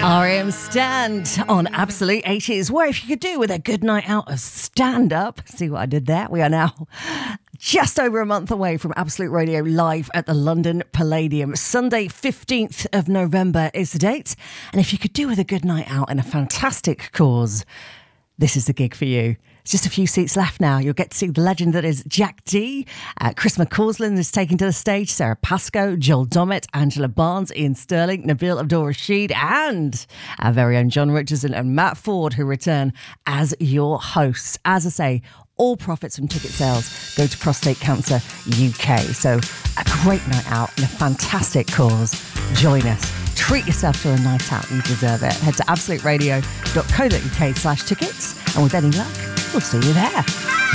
R.E.M. Stand on Absolute 80s, where if you could do with a good night out of stand-up, see what I did there? We are now just over a month away from Absolute Radio live at the London Palladium. Sunday, 15th of November is the date. And if you could do with a good night out in a fantastic cause, this is the gig for you. It's just a few seats left now. You'll get to see the legend that is Jack D. Chris McCausland is taken to the stage. Sarah Pascoe, Joel Dommett, Angela Barnes, Ian Sterling, Nabil Abdul-Rashid, and our very own John Richardson and Matt Ford, who return as your hosts. As I say, all profits from ticket sales go to Prostate Cancer UK. So a great night out and a fantastic cause. Join us. Treat yourself to a night out. You deserve it. Head to absoluteradio.co.uk/tickets. And with any luck, we'll see you there.